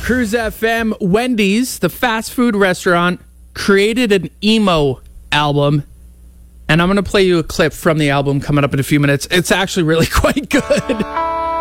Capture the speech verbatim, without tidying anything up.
Cruise F M, Wendy's, the fast food restaurant, created an emo album. And I'm going to play you a clip from the album coming up in a few minutes. It's actually really quite good.